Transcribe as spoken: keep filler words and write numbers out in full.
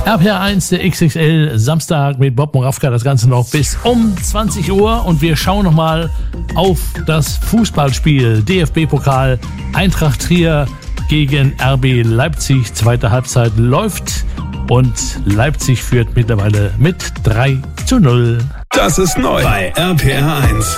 R P R eins, der X X L Samstag mit Bob Moravka, das Ganze noch bis um zwanzig Uhr und wir schauen nochmal auf das Fußballspiel D F B-Pokal Eintracht Trier gegen R B Leipzig. Zweite Halbzeit läuft und Leipzig führt mittlerweile mit drei zu null. Das ist neu bei R P R eins.